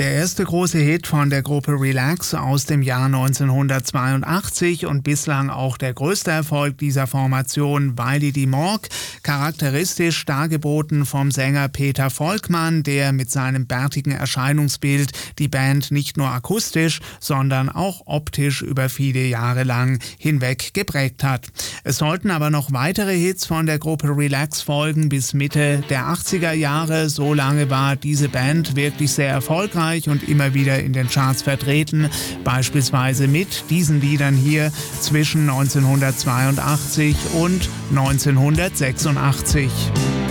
Der erste große Hit von der Gruppe Relax aus dem Jahr 1982 und bislang auch der größte Erfolg dieser Formation, Wiley die Morg, charakteristisch dargeboten vom Sänger Peter Volkmann, der mit seinem bärtigen Erscheinungsbild die Band nicht nur akustisch, sondern auch optisch über viele Jahre lang hinweg geprägt hat. Es sollten aber noch weitere Hits von der Gruppe Relax folgen bis Mitte der 80er Jahre. So lange war diese Band wirklich sehr erfolgreich und immer wieder in den Charts vertreten, beispielsweise mit diesen Liedern hier zwischen 1982 und 1986.